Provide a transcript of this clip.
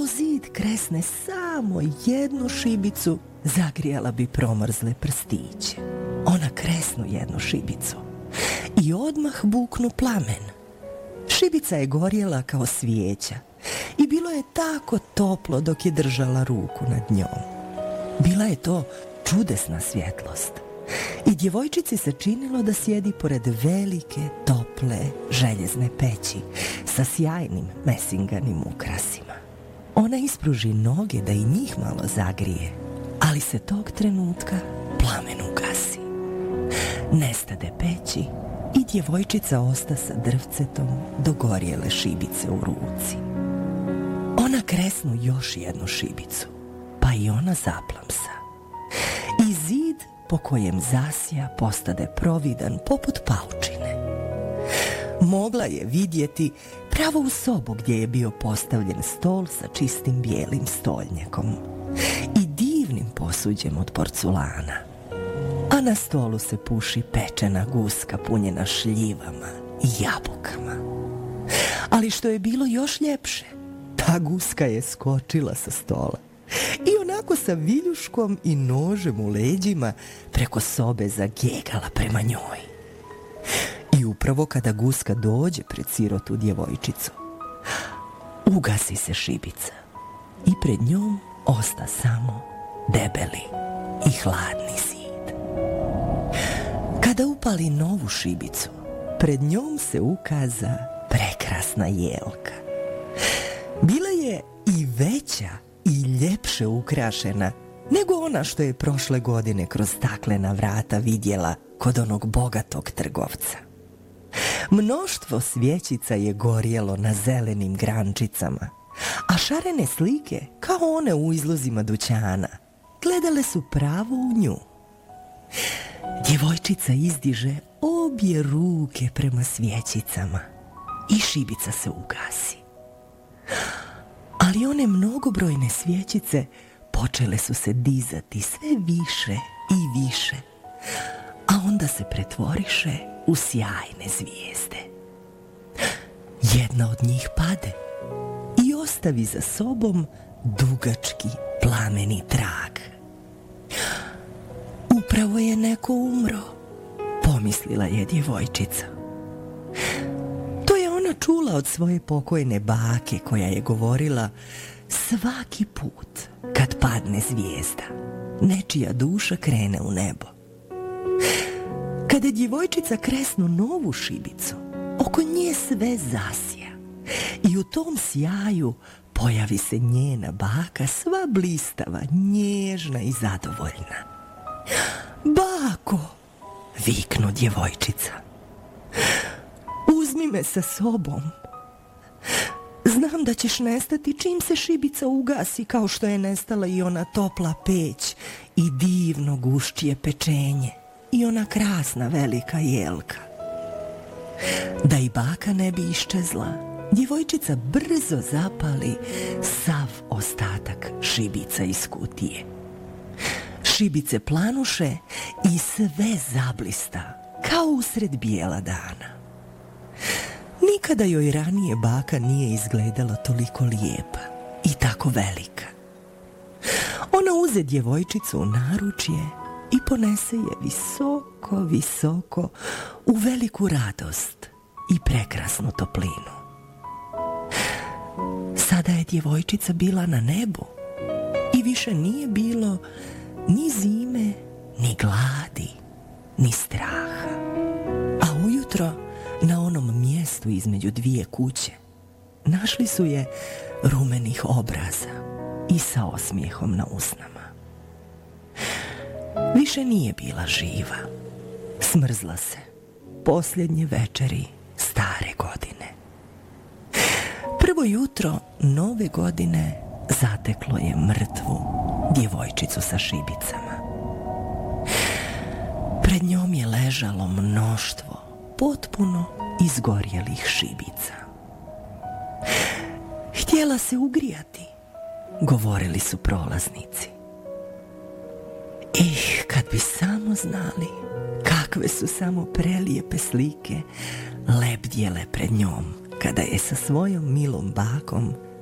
o zid kresne samo jednu šibicu, zagrijala bi promrzle prstiće. Ona kresnu jednu šibicu i odmah buknu plamen. Šibica je gorjela kao svijeća i bilo je tako toplo dok je držala ruku nad njom. Bila je to čudesna svjetlost i djevojčici se činilo da sjedi pored velike, tople, željezne peći sa sjajnim mesinganim ukrasima. Ona ispruži noge da i njih malo zagrije, ali se tog trenutka plamen ugasi. Nestade peći i djevojčica osta sa drvcetom dogorjele šibice u ruci. Ona kresnu još jednu šibicu, pa i ona zaplamsa. I zid po kojem zasja postade providan poput paučine. Mogla je vidjeti pravo u sobu gdje je bio postavljen stol sa čistim bijelim stolnjakom i divnim posuđem od porculana. A na stolu se puši pečena guska punjena šljivama i jabukama. Ali što je bilo još ljepše, ta guska je skočila sa stola i onako sa viljuškom i nožem u leđima preko sobe zagegala prema njoj. I upravo kada guska dođe pred sirotu djevojčicu, ugasi se šibica i pred njom osta samo debeli i hladni zid. Kada upali novu šibicu, pred njom se ukaza prekrasna jelka. Bila je i veća i ljepše ukrašena nego ona što je prošle godine kroz staklena vrata vidjela kod onog bogatog trgovca. Mnoštvo svjećica je gorjelo na zelenim grančicama, a šarene slike, kao one u izlozima dućana, gledale su pravo u nju. Djevojčica izdiže obje ruke prema svjećicama i šibica se ugasi. Ali one mnogobrojne svjećice počele su se dizati sve više i više, a onda se pretvoriše u sjajne zvijezde. Jedna od njih pade i ostavi za sobom dugački plameni trag. Upravo je neko umro, pomislila je djevojčica. To je ona čula od svoje pokojne bake koja je govorila: svaki put kad padne zvijezda, nečija duša krene u nebo. Kada djevojčica kresnu novu šibicu, oko nje sve zasja i u tom sjaju pojavi se njena baka sva blistava, nježna i zadovoljna. Bako, viknu djevojčica, uzmi me sa sobom. Znam da ćeš nestati čim se šibica ugasi, kao što je nestala i ona topla peć i divno gušćije pečenje i ona krasna velika jelka. Da i baka ne bi iščezla, djevojčica brzo zapali sav ostatak šibica iz kutije. Šibice planuše i sve zablista kao usred bijela dana. Nikada joj ranije baka nije izgledala toliko lijepa i tako velika. Ona uze djevojčicu u naručje i ponese je visoko, visoko u veliku radost i prekrasnu toplinu. Sada je djevojčica bila na nebu i više nije bilo ni zime, ni gladi, ni straha. A ujutro, na onom mjestu između dvije kuće, našli su je rumenih obraza i sa osmijehom na usnama. Više nije bila živa. Smrzla se posljednje večeri stare godine. Prvo jutro nove godine zateklo je mrtvu djevojčicu sa šibicama. Pred njom je ležalo mnoštvo potpuno izgorjelih šibica. Htjela se ugrijati, govorili su prolaznici. Kad bi samo znali kakve su samo prelijepe slike lebdjele pred njom kada je sa svojom milom bakom